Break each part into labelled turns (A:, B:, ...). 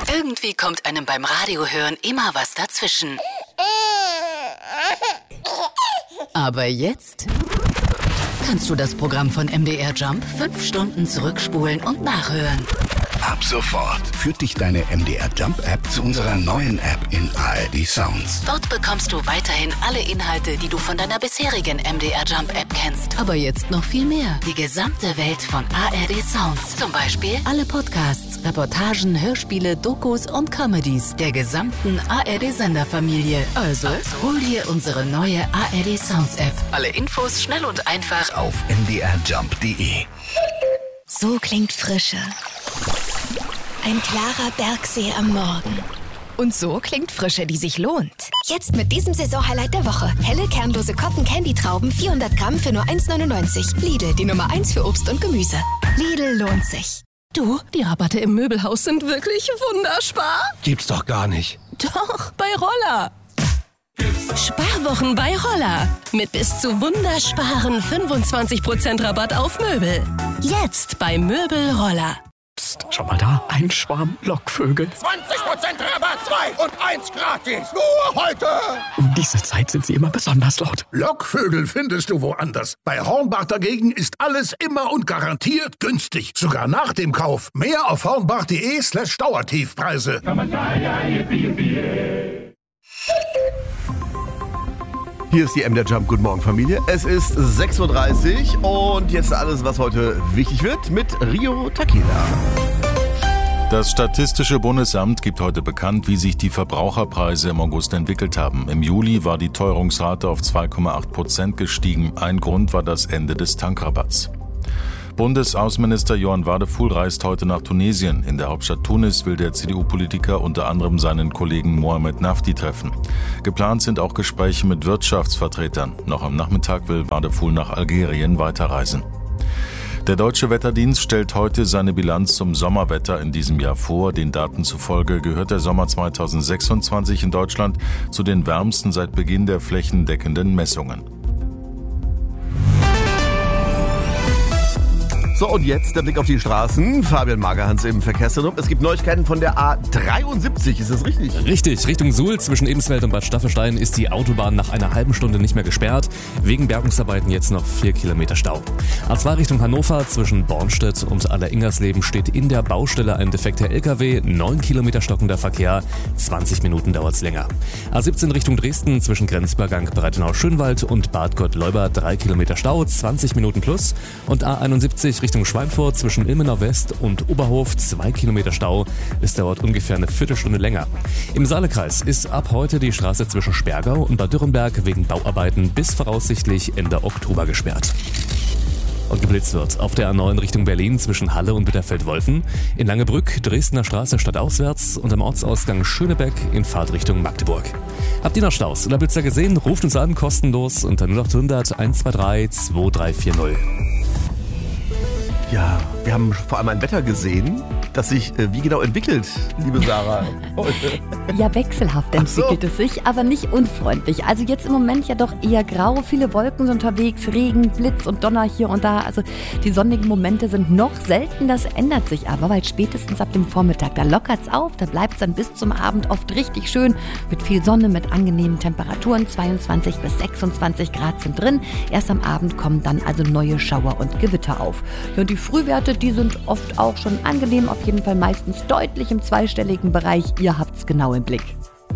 A: Irgendwie kommt einem beim Radiohören immer was dazwischen. Aber jetzt kannst du das Programm von MDR Jump 5 Stunden zurückspulen und nachhören.
B: Ab sofort führt dich deine MDR Jump App zu unserer neuen App in ARD Sounds.
A: Dort bekommst du weiterhin alle Inhalte, die du von deiner bisherigen MDR Jump App kennst. Aber jetzt noch viel mehr. Die gesamte Welt von ARD Sounds. Zum Beispiel alle Podcasts, Reportagen, Hörspiele, Dokus und Comedies der gesamten ARD-Senderfamilie. Also hol dir unsere neue ARD Sounds App. Alle Infos schnell und einfach
B: Auf mdrjump.de.
C: So klingt Frische. Ein klarer Bergsee am Morgen. Und so klingt Frische, die sich lohnt. Jetzt mit diesem Saisonhighlight der Woche. Helle, kernlose Cotton-Candy-Trauben, 400 Gramm für nur 1,99. Lidl, die Nummer 1 für Obst und Gemüse. Lidl lohnt sich.
D: Du, die Rabatte im Möbelhaus sind wirklich wunderbar.
E: Gibt's doch gar nicht.
D: Doch, bei Roller. Sparwochen bei Roller. Mit bis zu wundersparen 25% Rabatt auf Möbel. Jetzt bei Möbel Roller.
E: Psst, schau mal da. Ein Schwarm Lockvögel.
F: 20% Rabatt, 2 und 1 gratis. Nur heute.
E: Um diese Zeit sind sie immer besonders laut.
G: Lockvögel findest du woanders. Bei Hornbach dagegen ist alles immer und garantiert günstig. Sogar nach dem Kauf. Mehr auf hornbach.de/Dauertiefpreise.
H: Hier ist die MDR Jump. Guten Morgen, Familie. Es ist 6:30 Uhr und jetzt alles, was heute wichtig wird, mit Rio Takeda.
I: Das Statistische Bundesamt gibt heute bekannt, wie sich die Verbraucherpreise im August entwickelt haben. Im Juli war die Teuerungsrate auf 2,8% gestiegen. Ein Grund war das Ende des Tankrabatts. Bundesaußenminister Johann Wadephul reist heute nach Tunesien. In der Hauptstadt Tunis will der CDU-Politiker unter anderem seinen Kollegen Mohamed Nafti treffen. Geplant sind auch Gespräche mit Wirtschaftsvertretern. Noch am Nachmittag will Wadephul nach Algerien weiterreisen. Der Deutsche Wetterdienst stellt heute seine Bilanz zum Sommerwetter in diesem Jahr vor. Den Daten zufolge gehört der Sommer 2026 in Deutschland zu den wärmsten seit Beginn der flächendeckenden Messungen.
H: So, und jetzt der Blick auf die Straßen. Fabian Magerhans im Verkehrszentrum. Es gibt Neuigkeiten von der A73, ist das richtig?
J: Richtig, Richtung Suhl zwischen Ebensfeld und Bad Staffelstein ist die Autobahn nach einer halben Stunde nicht mehr gesperrt. Wegen Bergungsarbeiten jetzt noch 4 Kilometer Stau. A2 Richtung Hannover zwischen Bornstedt und Aller-Ingersleben steht in der Baustelle ein defekter LKW. 9 Kilometer stockender Verkehr, 20 Minuten dauert's länger. A17 Richtung Dresden zwischen Grenzübergang Breitenau-Schönwald und Bad Gottleuba 3 Kilometer Stau, 20 Minuten plus. Und A71 Richtung Schweinfurt zwischen Ilmenau West und Oberhof 2 Kilometer Stau. Es dauert ungefähr eine Viertelstunde länger. Im Saalekreis ist ab heute die Straße zwischen Spergau und Bad Dürrenberg wegen Bauarbeiten bis voraussichtlich Ende Oktober gesperrt. Und geblitzt wird auf der A9 Richtung Berlin zwischen Halle und Bitterfeld-Wolfen, in Langebrück, Dresdner Straße stadtauswärts und am Ortsausgang Schönebeck in Fahrtrichtung Magdeburg. Habt ihr noch Staus oder Blitzer gesehen? Ruft uns an, kostenlos unter 0800 123 2340.
H: Ja, wir haben vor allem ein Wetter gesehen, das sich wie genau entwickelt, liebe Sarah.
K: Ja, wechselhaft entwickelt es sich, aber nicht unfreundlich. Also jetzt im Moment ja doch eher grau, viele Wolken sind unterwegs, Regen, Blitz und Donner hier und da. Also die sonnigen Momente sind noch selten, das ändert sich aber, weil spätestens ab dem Vormittag, da lockert's auf, da bleibt's dann bis zum Abend oft richtig schön mit viel Sonne, mit angenehmen Temperaturen, 22 bis 26 Grad sind drin. Erst am Abend kommen dann also neue Schauer und Gewitter auf. Ja, und die Frühwerte, die sind oft auch schon angenehm, auf jeden Fall meistens deutlich im zweistelligen Bereich. Ihr habt's genau im Blick.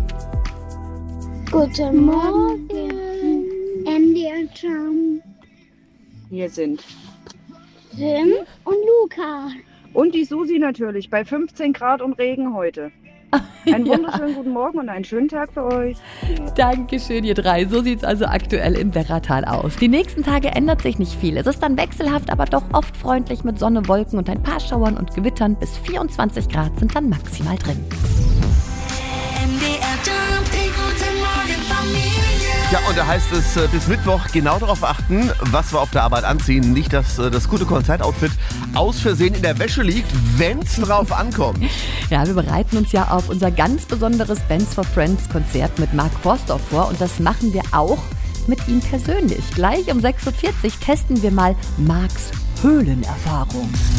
L: Guten Morgen, MDR Jump.
M: Hier sind
L: Tim und Luca.
M: Und die Susi natürlich, bei 15 Grad und Regen heute. Einen wunderschönen guten Morgen und einen schönen Tag für euch.
K: Dankeschön, ihr drei. So sieht's also aktuell im Werratal aus. Die nächsten Tage ändert sich nicht viel. Es ist dann wechselhaft, aber doch oft freundlich mit Sonne, Wolken und ein paar Schauern und Gewittern. Bis 24 Grad sind dann maximal drin.
H: Ja, und da heißt es bis Mittwoch genau darauf achten, was wir auf der Arbeit anziehen. Nicht, dass das gute Konzertoutfit aus Versehen in der Wäsche liegt, wenn es drauf ankommt.
K: Ja, wir bereiten uns ja auf unser ganz besonderes Bands for Friends Konzert mit Mark Forster vor. Und das machen wir auch mit ihm persönlich. Gleich um 6.40 Uhr testen wir mal Marks Höhlenerfahrung.